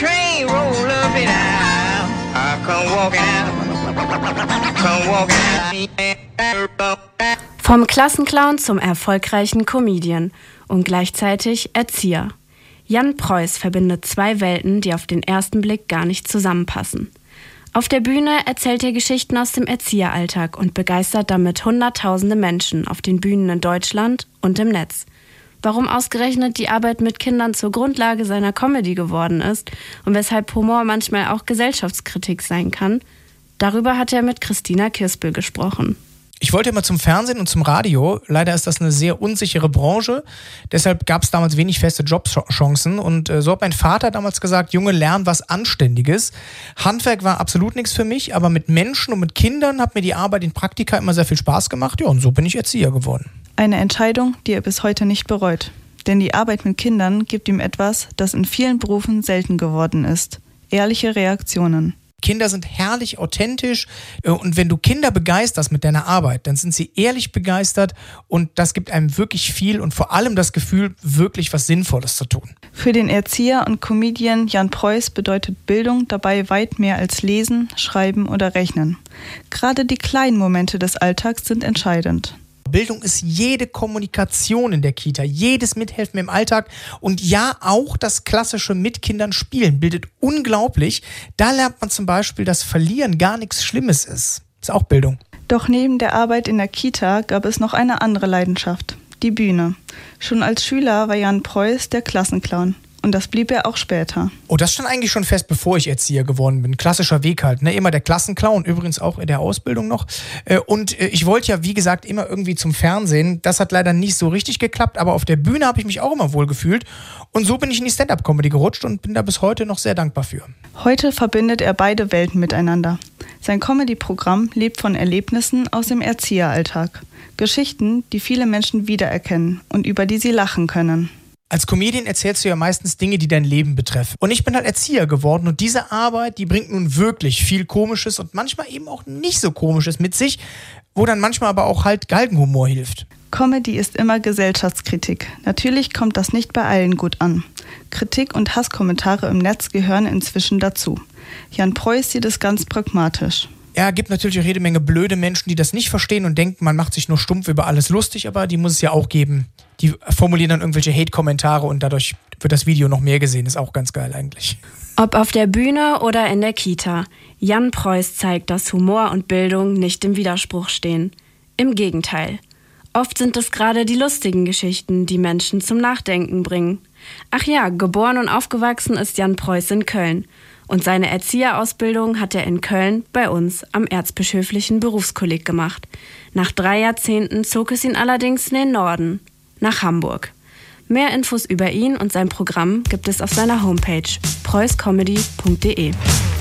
train roll up and out. I come walking out. Vom Klassenclown zum erfolgreichen Comedian und gleichzeitig Erzieher. Jan Preuß verbindet zwei Welten, die auf den ersten Blick gar nicht zusammenpassen. Auf der Bühne erzählt er Geschichten aus dem Erzieheralltag und begeistert damit Hunderttausende Menschen auf den Bühnen in Deutschland und im Netz. Warum ausgerechnet die Arbeit mit Kindern zur Grundlage seiner Comedy geworden ist und weshalb Humor manchmal auch Gesellschaftskritik sein kann, darüber hat er mit Christina Kirspel gesprochen. Ich wollte immer zum Fernsehen und zum Radio. Leider ist das eine sehr unsichere Branche. Deshalb gab es damals wenig feste Jobchancen. Und so hat mein Vater damals gesagt, Junge, lern was Anständiges. Handwerk war absolut nichts für mich, aber mit Menschen und mit Kindern hat mir die Arbeit in Praktika immer sehr viel Spaß gemacht. Ja, und so bin ich Erzieher geworden. Eine Entscheidung, die er bis heute nicht bereut. Denn die Arbeit mit Kindern gibt ihm etwas, das in vielen Berufen selten geworden ist. Ehrliche Reaktionen. Kinder sind herrlich authentisch und wenn du Kinder begeisterst mit deiner Arbeit, dann sind sie ehrlich begeistert und das gibt einem wirklich viel und vor allem das Gefühl, wirklich was Sinnvolles zu tun. Für den Erzieher und Comedian Jan Preuß bedeutet Bildung dabei weit mehr als Lesen, Schreiben oder Rechnen. Gerade die kleinen Momente des Alltags sind entscheidend. Bildung ist jede Kommunikation in der Kita, jedes Mithelfen im Alltag und ja, auch das klassische mit Kindern spielen bildet unglaublich. Da lernt man zum Beispiel, dass Verlieren gar nichts Schlimmes ist. Ist auch Bildung. Doch neben der Arbeit in der Kita gab es noch eine andere Leidenschaft, die Bühne. Schon als Schüler war Jan Preuß der Klassenclown. Und das blieb er auch später. Oh, das stand eigentlich schon fest, bevor ich Erzieher geworden bin. Klassischer Weg halt, ne? Immer der Klassenclown, übrigens auch in der Ausbildung noch. Und ich wollte ja, wie gesagt, immer irgendwie zum Fernsehen. Das hat leider nicht so richtig geklappt, aber auf der Bühne habe ich mich auch immer wohl gefühlt. Und so bin ich in die Stand-Up-Comedy gerutscht und bin da bis heute noch sehr dankbar für. Heute verbindet er beide Welten miteinander. Sein Comedy-Programm lebt von Erlebnissen aus dem Erzieheralltag. Geschichten, die viele Menschen wiedererkennen und über die sie lachen können. Als Comedian erzählst du ja meistens Dinge, die dein Leben betreffen. Und ich bin halt Erzieher geworden und diese Arbeit, die bringt nun wirklich viel Komisches und manchmal eben auch nicht so Komisches mit sich, wo dann manchmal aber auch halt Galgenhumor hilft. Comedy ist immer Gesellschaftskritik. Natürlich kommt das nicht bei allen gut an. Kritik und Hasskommentare im Netz gehören inzwischen dazu. Jan Preuß sieht es ganz pragmatisch. Ja, gibt natürlich auch jede Menge blöde Menschen, die das nicht verstehen und denken, man macht sich nur stumpf über alles lustig, aber die muss es ja auch geben. Die formulieren dann irgendwelche Hate-Kommentare und dadurch wird das Video noch mehr gesehen. Ist auch ganz geil eigentlich. Ob auf der Bühne oder in der Kita, Jan Preuß zeigt, dass Humor und Bildung nicht im Widerspruch stehen. Im Gegenteil. Oft sind es gerade die lustigen Geschichten, die Menschen zum Nachdenken bringen. Ach ja, geboren und aufgewachsen ist Jan Preuß in Köln. Und seine Erzieherausbildung hat er in Köln bei uns am Erzbischöflichen Berufskolleg gemacht. Nach 3 Jahrzehnten zog es ihn allerdings in den Norden, nach Hamburg. Mehr Infos über ihn und sein Programm gibt es auf seiner Homepage preußcomedy.de.